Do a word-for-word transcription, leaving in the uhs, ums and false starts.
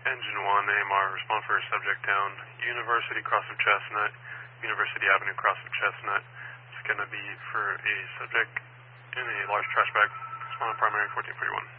Engine one, A M R, respond for a subject down. University, cross of Chestnut. University Avenue, cross of Chestnut. It's going to be for a subject in a large trash bag. Respond on primary fourteen forty-one.